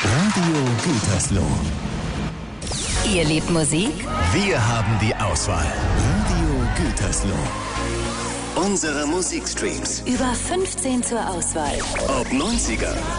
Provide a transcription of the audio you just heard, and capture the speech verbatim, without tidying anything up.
Radio Gütersloh. Ihr liebt Musik? Wir haben die Auswahl. Radio Gütersloh. Unsere Musikstreams. Über fünfzehn zur Auswahl. Ob neunziger,